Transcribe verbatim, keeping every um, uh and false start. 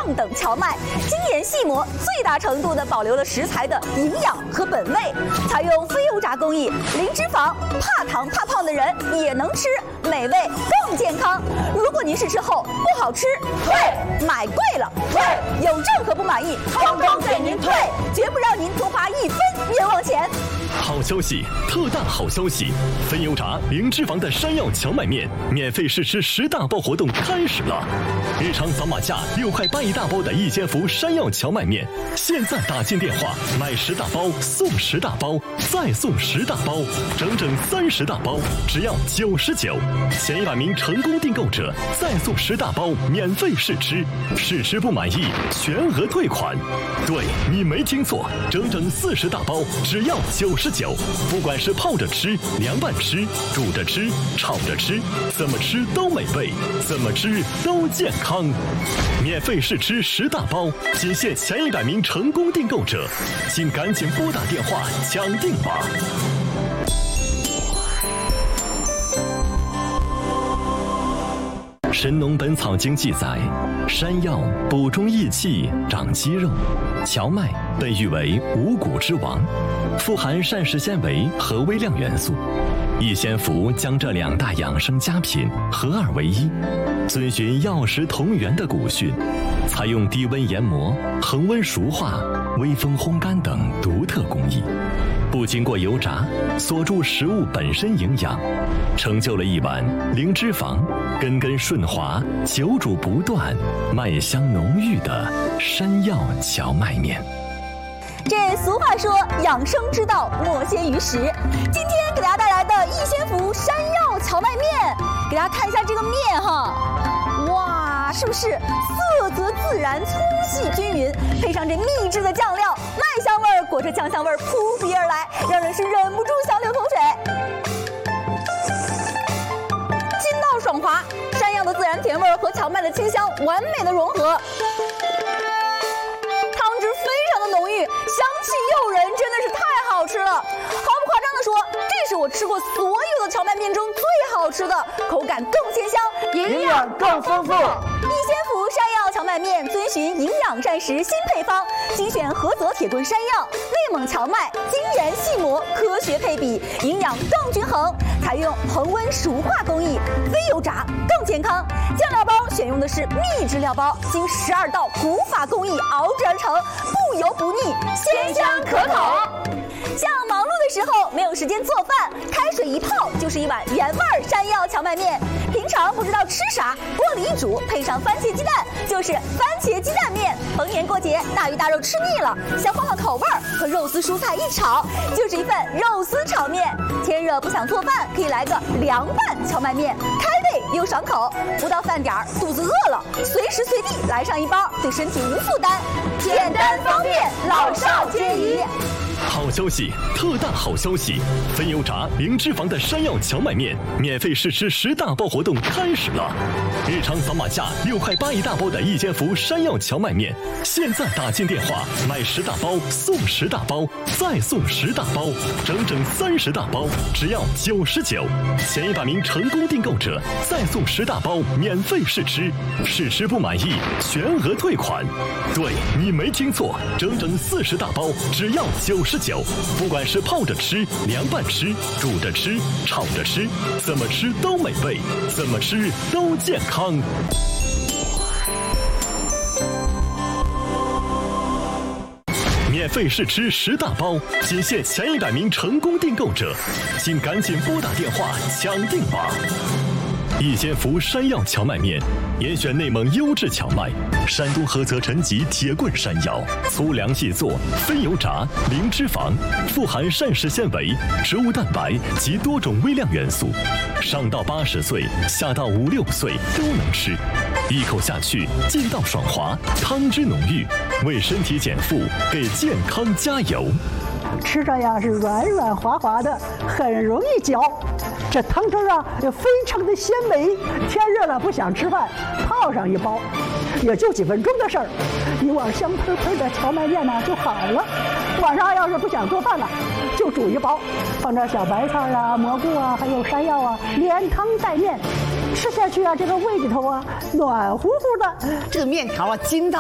上等荞麦，精研细磨，最大程度的保留了食材的营养和本味。采用非油炸工艺，零脂肪，怕糖怕胖的人也能吃，美味更健康。如果您试吃后不好吃，退；买贵了，退；有任何不满意，通通给您退，绝不让您多花一分冤枉钱。 好消息，特大好消息！非油炸零脂肪的山药荞麦面免费试吃十大包活动开始了！日常扫码价六块八一大包的一千伏山药荞麦面，现在打进电话买十大包送十大包，再送十大包，整整三十大包，只要九十九。前一百名成功订购者再送十大包免费试吃，试吃不满意全额退款。对，你没听错，整整四十大包，只要九十九。不管是泡着吃、凉拌吃、煮着吃、炒着吃，怎么吃都美味，怎么吃都健康。免费试吃十大包，仅限前一百名成功订购者，请赶紧拨打电话抢订吧。《神农本草经》记载，山药补中益气、长肌肉，荞麦被誉为五谷之王，富含膳食纤维和微量元素。逸仙福将这两大养生佳品合二为一，遵循药食同源的古训，采用低温研磨、恒温熟化、微风烘干等独特工艺，不经过油炸，锁住食物本身营养，成就了一碗零脂肪、根根顺滑、久煮不断、麦香浓郁的山药荞麦面。 这俗话说，养生之道莫先于食。今天给大家带来的逸仙福山药荞麦面，给大家看一下这个面哈，哇，是不是色泽自然、粗细均匀，配上这秘制的酱料，麦香味儿裹着酱香味儿扑鼻而来，让人是忍不住想流口水。筋道爽滑，山药的自然甜味儿和荞麦的清香完美的融合。香气诱人，真的是太好吃了！毫不夸张的说，这是我吃过所有的荞麦面中最好吃的，口感更鲜香， 营养更丰富。 逸仙福山药荞麦面遵循营养膳食新配方，精选菏泽铁墩山药、内蒙荞麦，精研细磨，科学配比，营养更均衡。采用恒温熟化工艺，非油炸更健康。酱料包选用的是秘制料包，经十二道古法工艺熬制而成，不油不腻，鲜香可口。像忙碌的时候没有时间做饭，开水一泡就是一碗原味山药荞麦面。平常不知道吃啥，锅里一煮，配上番茄鸡蛋，就是番茄鸡蛋面。逢年过节，大鱼大肉吃腻了，想换换口味儿，和肉丝蔬菜一炒，就是一份肉丝炒面。天热不想做饭，可以来个凉拌荞麦面，开胃又爽口。不到饭点儿，肚子饿了，随时随地来上一包，对身体无负担，简单方便，老少皆宜。 好消息，特大好消息！非油炸零脂肪的山药荞麦面免费试吃十大包活动开始了！日常扫码价六块八一大包的逸仙福山药荞麦面，现在打进电话买十大包送十大包，再送十大包，整整三十大包，只要九十九。前一百名成功订购者再送十大包免费试吃，试吃不满意全额退款。对，你没听错，整整四十大包，只要九十九。不管是泡着吃、凉拌吃、煮着吃、炒着吃，怎么吃都美味，怎么吃都健康。免费试吃十大包，仅限前一百名成功订购者，请赶紧拨打电话抢订吧。逸仙福山药荞麦面，严选内蒙优质荞麦，山东菏泽陈集铁棍山药，粗粮细做，非油炸，零脂肪，富含膳食纤维、植物蛋白及多种微量元素，上到八十岁，下到五六岁都能吃。一口下去，劲道爽滑，汤汁浓郁，为身体减负，给健康加油。 吃着呀是软软滑滑的，很容易嚼。这汤汁啊也非常的鲜美。天热了不想吃饭，泡上一包，也就几分钟的事儿，一碗香喷喷的荞麦面呢就好了。晚上要是不想做饭了，就煮一包，放点小白菜啊、蘑菇啊，还有山药啊，连汤带面，吃下去啊，这个胃里头啊暖乎乎的。 这个面条啊筋道